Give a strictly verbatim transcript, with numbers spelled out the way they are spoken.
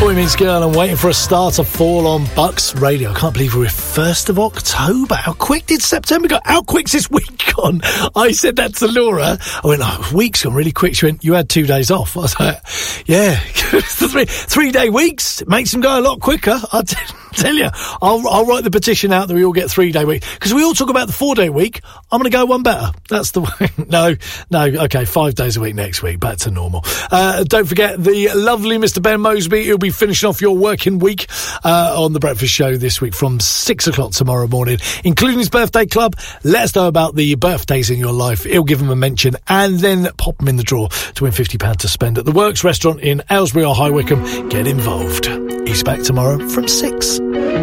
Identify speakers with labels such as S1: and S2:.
S1: Boy Meets Girl, I'm waiting for a star to fall on Bucks Radio. I can't believe we're first of October. How quick did September go? How quick's this week gone? I said that to Laura. I went, oh, week's gone really quick. She went, you had two days off. I was like, yeah, three, three day weeks. It makes them go a lot quicker. I tell you, I'll, I'll write the petition out that we all get three day week. Because we all talk about the four day week. I'm going to go one better. That's the way. no, no, okay, five days a week next week. Back to normal. Uh, don't forget the lovely Mister Ben Mosby. He'll be finishing off your working week uh, on The Breakfast Show this week from six o'clock tomorrow morning, including his birthday club. Let us know about the birthdays in your life. He'll give them a mention and then pop them in the draw to win fifty pounds to spend at the Works restaurant in Aylesbury or High Wycombe. Get involved. He's back tomorrow from six.